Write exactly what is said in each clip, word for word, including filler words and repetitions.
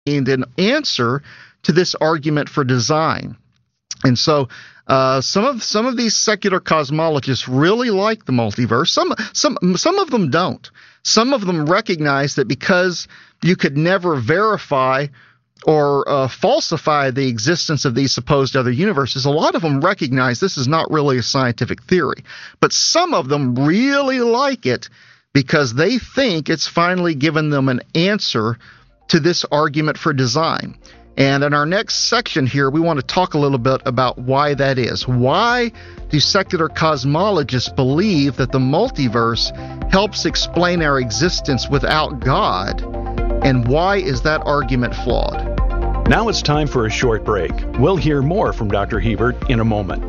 an answer to this argument for design. And so uh, some of some of these secular cosmologists really like the multiverse. Some some some of them don't. Some of them recognize that because you could never verify or uh, falsify the existence of these supposed other universes, a lot of them recognize this is not really a scientific theory. But some of them really like it because they think it's finally given them an answer to this argument for design. And in our next section here, we want to talk a little bit about why that is. Why do secular cosmologists believe that the multiverse helps explain our existence without God? And why is that argument flawed? Now it's time for a short break. We'll hear more from Doctor Hebert in a moment.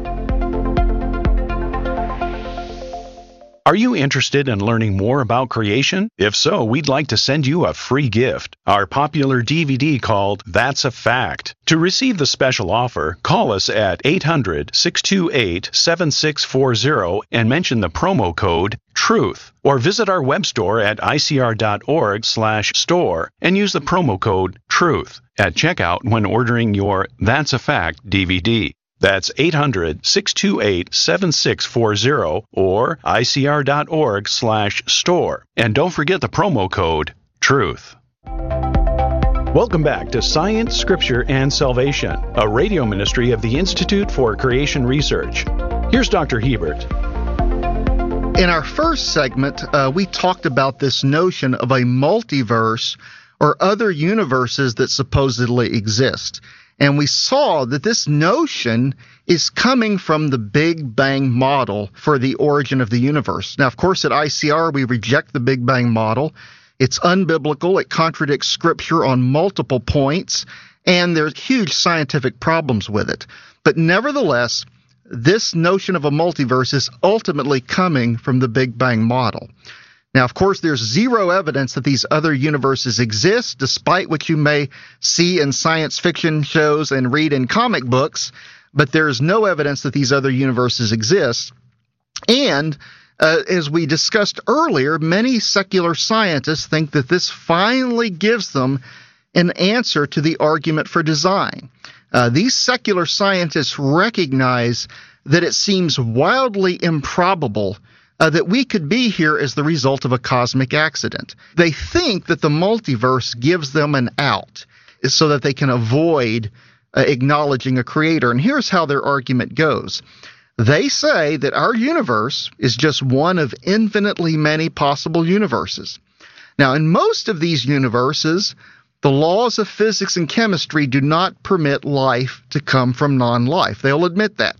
Are you interested in learning more about creation? If so, we'd like to send you a free gift, our popular D V D called That's a Fact. To receive the special offer, call us at eight hundred, six two eight, seven six four zero and mention the promo code TRUTH, or visit our web store at icr.org slash store and use the promo code TRUTH at checkout when ordering your That's a Fact D V D. That's eight hundred, six two eight, seven six four zero or icr.org slash store. And don't forget the promo code TRUTH. Welcome back to Science, Scripture, and Salvation, a radio ministry of the Institute for Creation Research. Here's Doctor Hebert. In our first segment, uh, we talked about this notion of a multiverse or other universes that supposedly exist. And we saw that this notion is coming from the Big Bang model for the origin of the universe. Now, of course, at I C R, we reject the Big Bang model. It's unbiblical. It contradicts Scripture on multiple points, and there's huge scientific problems with it. But nevertheless, this notion of a multiverse is ultimately coming from the Big Bang model. Now, of course, there's zero evidence that these other universes exist, despite what you may see in science fiction shows and read in comic books, but there's no evidence that these other universes exist. And uh, as we discussed earlier, many secular scientists think that this finally gives them an answer to the argument for design. Uh, these secular scientists recognize that it seems wildly improbable Uh, that we could be here as the result of a cosmic accident. They think that the multiverse gives them an out so that they can avoid uh, acknowledging a creator. And here's how their argument goes. They say that our universe is just one of infinitely many possible universes. Now, in most of these universes, the laws of physics and chemistry do not permit life to come from non-life. They'll admit that.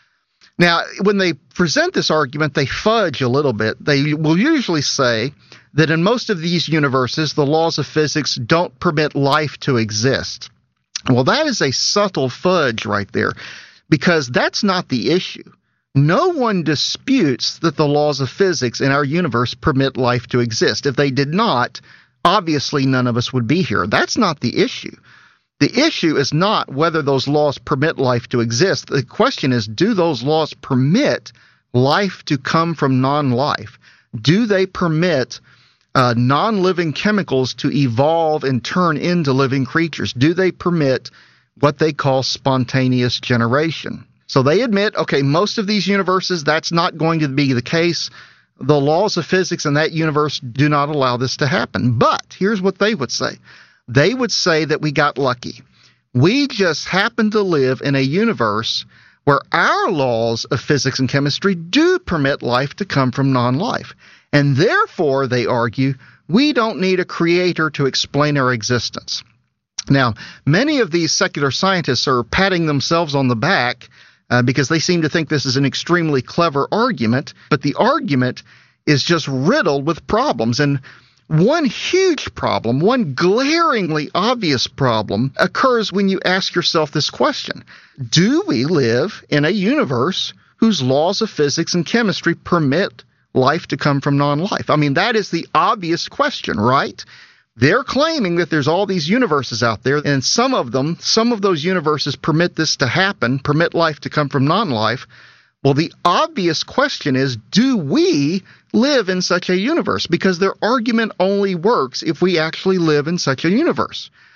Now, when they present this argument, they fudge a little bit. They will usually say that in most of these universes, the laws of physics don't permit life to exist. Well, that is a subtle fudge right there, because that's not the issue. No one disputes that the laws of physics in our universe permit life to exist. If they did not, obviously none of us would be here. That's not the issue. The issue is not whether those laws permit life to exist. The question is, do those laws permit life to come from non-life? Do they permit uh, non-living chemicals to evolve and turn into living creatures? Do they permit what they call spontaneous generation? So they admit, okay, most of these universes, that's not going to be the case. The laws of physics in that universe do not allow this to happen. But here's what they would say. They would say that we got lucky. We just happen to live in a universe where our laws of physics and chemistry do permit life to come from non-life. And therefore, they argue, we don't need a creator to explain our existence. Now, many of these secular scientists are patting themselves on the back uh, because they seem to think this is an extremely clever argument, but the argument is just riddled with problems. And one huge problem, one glaringly obvious problem, occurs when you ask yourself this question. Do we live in a universe whose laws of physics and chemistry permit life to come from non-life? I mean, that is the obvious question, right? They're claiming that there's all these universes out there, and some of them, some of those universes permit this to happen, permit life to come from non-life. Well, the obvious question is, do we live in such a universe? Because their argument only works if we actually live in such a universe.